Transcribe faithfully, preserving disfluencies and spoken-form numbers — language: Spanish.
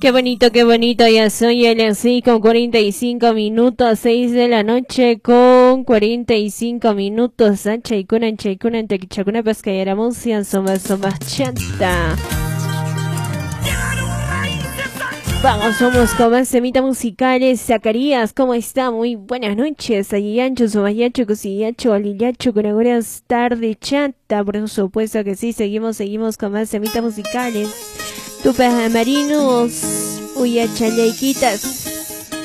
Qué bonito, qué bonito, ya soy el seis con cuarenta y cinco minutos, seis de la noche con cuarenta y cinco minutos. Ancha y kuna, ancha y kuna, ancha y chacuna, pescayera, música, soma, soma, chanta. Vamos, vamos con más semitas musicales. Zacarías, ¿cómo está? Muy buenas noches. Ayiancho, Somayacho, Cosillacho, Alillacho, con buenas tardes, chanta. Por supuesto que sí, seguimos, seguimos con más semitas musicales. Tupas marinos, uya chaleiquitas.